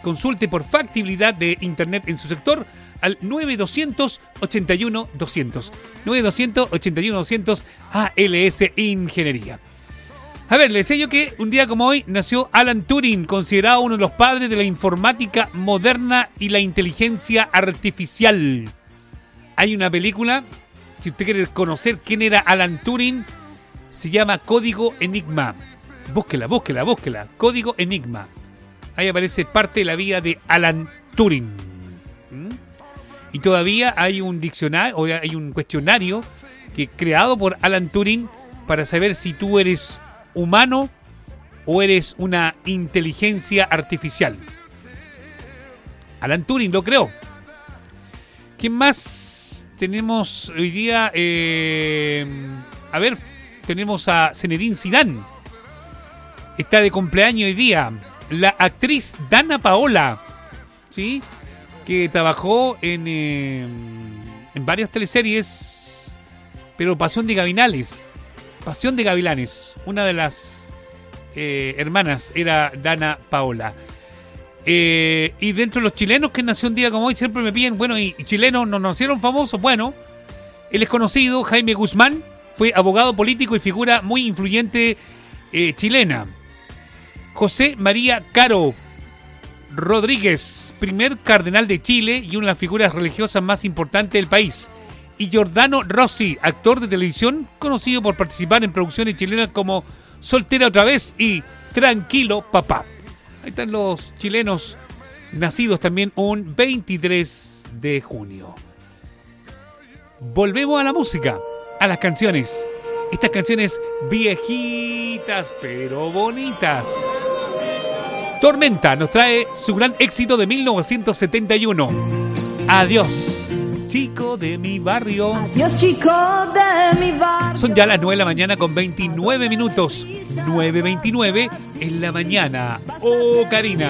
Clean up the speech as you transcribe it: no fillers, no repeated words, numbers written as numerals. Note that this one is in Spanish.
Consulte por factibilidad de Internet en su sector al 9200-81-200. 9200-81-200 ALS Ingeniería. A ver, les decía yo que un día como hoy nació Alan Turing, considerado uno de los padres de la informática moderna y la inteligencia artificial. Hay una película, si usted quiere conocer quién era Alan Turing, se llama Código Enigma. Búsquela. Código Enigma. Ahí aparece parte de la vida de Alan Turing. Y todavía hay un diccionario, o hay un cuestionario que creado por Alan Turing para saber si tú eres humano o eres una inteligencia artificial. Alan Turing lo creó. ¿Quién más tenemos hoy día? Tenemos a Zinedine Zidane. Está de cumpleaños hoy día. La actriz Dana Paola, ¿sí? Que trabajó en varias teleseries, pero Pasión de Gavilanes. Una de las hermanas era Dana Paola. Y dentro de los chilenos que nació un día como hoy, siempre me piden, bueno, y chilenos nos nacieron famosos. Bueno, él es conocido, Jaime Guzmán, fue abogado político y figura muy influyente chilena. José María Caro Rodríguez, primer cardenal de Chile y una de las figuras religiosas más importantes del país. Y Giordano Rossi, actor de televisión conocido por participar en producciones chilenas como Soltera otra vez y Tranquilo Papá. Ahí están los chilenos nacidos también un 23 de junio. Volvemos a la música, a las canciones. Estas canciones viejitas pero bonitas. Tormenta nos trae su gran éxito de 1971. Adiós, chico de mi barrio. Adiós, chico de mi barrio. Son ya las 9 de la mañana con 29 minutos. 9:29 en la mañana. Oh, Karina.